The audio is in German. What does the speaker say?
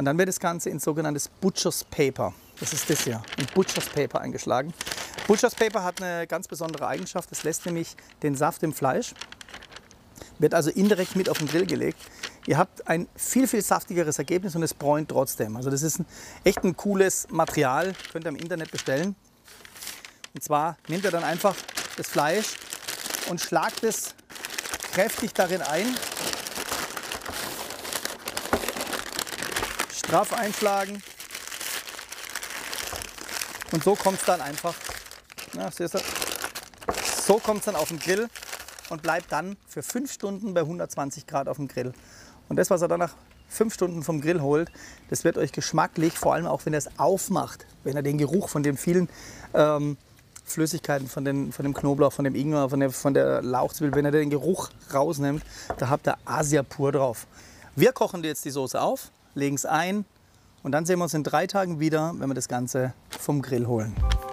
Und dann wird das Ganze in sogenanntes Butcher's Paper, das ist das hier, in Butcher's Paper eingeschlagen. Butcher's Paper hat eine ganz besondere Eigenschaft, es lässt nämlich den Saft im Fleisch, wird also indirekt mit auf den Grill gelegt. Ihr habt ein viel, viel saftigeres Ergebnis und es bräunt trotzdem. Also das ist echt ein cooles Material, könnt ihr im Internet bestellen. Und zwar nehmt ihr dann einfach das Fleisch und schlagt es kräftig darin ein. Straff einschlagen. Und so kommt es dann einfach, na, siehst du, so kommt es dann auf den Grill und bleibt dann für 5 Stunden bei 120 Grad auf dem Grill. Und das, was ihr dann nach 5 Stunden vom Grill holt, das wird euch geschmacklich, vor allem auch wenn ihr es aufmacht, wenn ihr den Geruch von den vielen Flüssigkeiten, von dem Knoblauch, von dem Ingwer, von der Lauchzwiebel, wenn ihr den Geruch rausnimmt, da habt ihr Asia pur drauf. Wir kochen jetzt die Soße auf, legen es ein und dann sehen wir uns in 3 Tagen wieder, wenn wir das Ganze vom Grill holen.